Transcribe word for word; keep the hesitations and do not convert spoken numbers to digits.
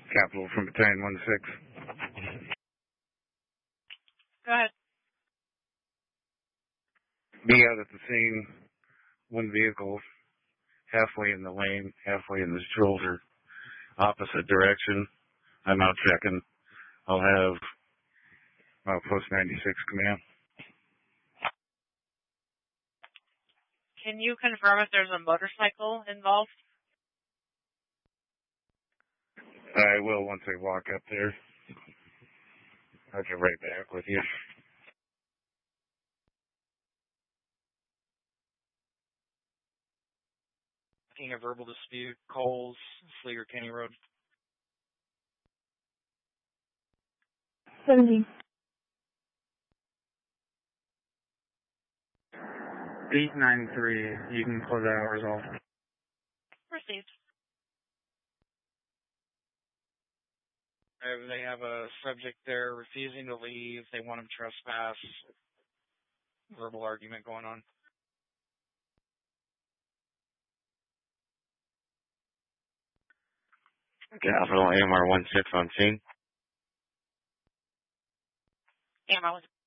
Capital from Battalion one six. Go ahead. Be out at the scene. One vehicle halfway in the lane, halfway in the shoulder, opposite direction. I'm out checking. I'll have uh, Post ninety-six command. Can you confirm if there's a motorcycle involved? I will once I walk up there. I'll get right back with you. King of verbal dispute, Coles, Sleeger Kenny Road. seventy. eight ninety-three, you can close out resolve. Received. Uh, they have a subject there refusing to leave. They want him trespass. Verbal argument going on. Capital A M R one six on scene. Ammo.